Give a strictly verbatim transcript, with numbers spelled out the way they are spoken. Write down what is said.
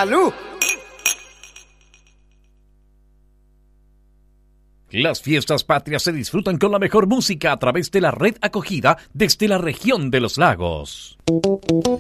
¡Salud! Las fiestas patrias se disfrutan con la mejor música a través de la red acogida desde la región de los lagos.